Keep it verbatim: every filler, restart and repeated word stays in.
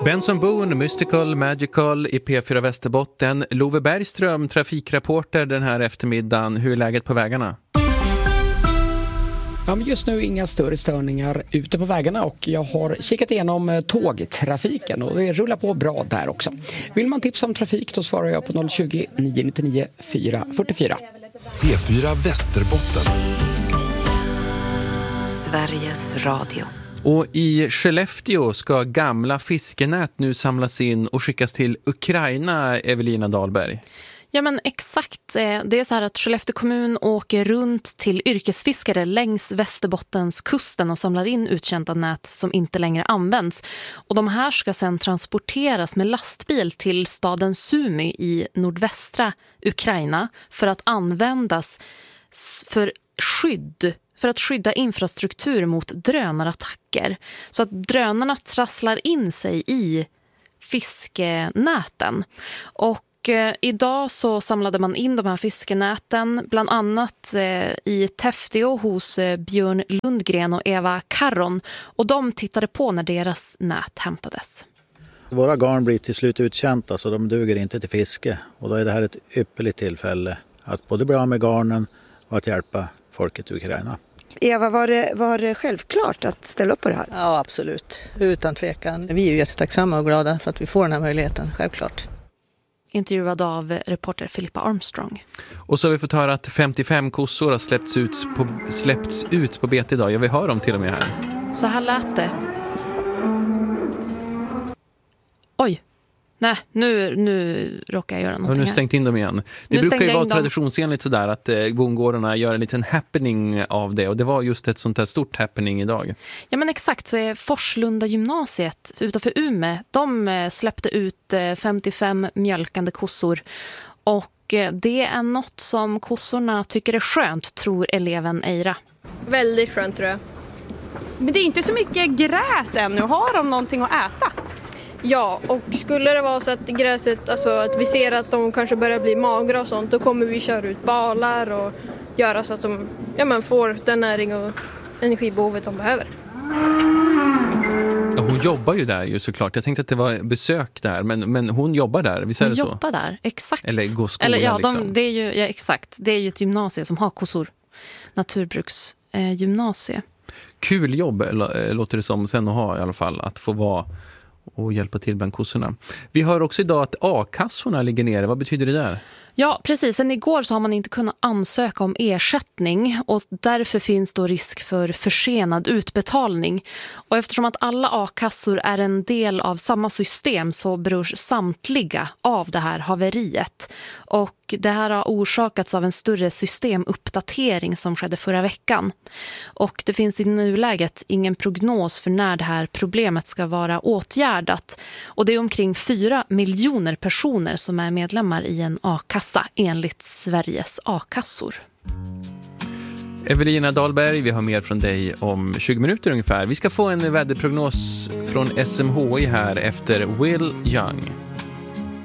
Benson Boone, Mystical, Magical i P fyra Västerbotten. Love Bergström, trafikreporter den här eftermiddagen. Hur är läget på vägarna? Ja, men just nu inga större störningar ute på vägarna och jag har kikat igenom tågtrafiken och det rullar på bra där också. Vill man tipsa om trafik då svarar jag på noll tjugo, nio nio nio, fyra fyra fyra. P fyra Västerbotten. Sveriges Radio. Och i Skellefteå ska gamla fiskenät nu samlas in och skickas till Ukraina, Evelina Dahlberg. Ja men exakt, det är så här att Skellefteå kommun åker runt till yrkesfiskare längs Västerbottens kusten och samlar in uttjänta nät som inte längre används. Och de här ska sedan transporteras med lastbil till staden Sumy i nordvästra Ukraina för att användas för skydd. För att skydda infrastruktur mot drönarattacker. Så att drönarna trasslar in sig i fiskenäten. Och eh, idag så samlade man in de här fiskenäten bland annat eh, i Täfteo hos eh, Björn Lundgren och Eva Karron. Och de tittade på när deras nät hämtades. Våra garn blir till slut uttjänta så de duger inte till fiske. Och då är det här ett ypperligt tillfälle att både bli av med garnen och att hjälpa folket i Ukraina. Eva, var det, var det självklart att ställa upp på det här? Ja, absolut. Utan tvekan. Vi är ju jättetacksamma och glada för att vi får den här möjligheten, självklart. Intervjuad av reporter Filippa Armstrong. Och så har vi fått höra att femtiofem kossor har släppts ut på, släppts ut på bete idag. Jag vill höra dem till och med här. Så här lät det. Oj. Nej, nu, nu råkar jag göra någonting här. Och nu stängt in dem igen. Det nu brukar ju vara dem. traditionsenligt sådär att eh, bondgårdarna gör en liten happening av det. Och det var just ett sånt här stort happening idag. Ja men exakt, så är Forslunda gymnasiet utanför Umeå. De släppte ut femtiofem mjölkande kossor. Och det är något som kossorna tycker är skönt, tror eleven Eira. Väldigt skönt tror jag. Men det är inte så mycket gräs ännu. Har de någonting att äta? Ja, och skulle det vara så att gräset, alltså att vi ser att de kanske börjar bli magra och sånt, då kommer vi köra ut balar och göra så att de ja, men får den näring och energibehovet de behöver. Ja, hon jobbar ju där ju såklart. Jag tänkte att det var besök där, men, men hon jobbar där, visst är det så? Hon jobbar där, exakt. Eller går skolan. Eller ja, de, liksom. det är ju, ja, exakt. Det är ju ett gymnasie som har kossor. Naturbruksgymnasie. Eh, Kul jobb låter det som sen att ha i alla fall, att få vara och hjälpa till bland kossorna. Vi hör också idag att a-kassorna ligger nere. Vad betyder det där? Ja, precis. Sen igår så har man inte kunnat ansöka om ersättning och därför finns då risk för försenad utbetalning. Och eftersom att alla a-kassor är en del av samma system så berörs samtliga av det här haveriet. Och det här har orsakats av en större systemuppdatering som skedde förra veckan. Och det finns i nuläget ingen prognos för när det här problemet ska vara åtgärdat. Och det är omkring fyra miljoner personer som är medlemmar i en a-kassa enligt Sveriges a-kassor. Evelina Dahlberg, vi har mer från dig om tjugo minuter ungefär. Vi ska få en väderprognos från S M H I här efter Will Young.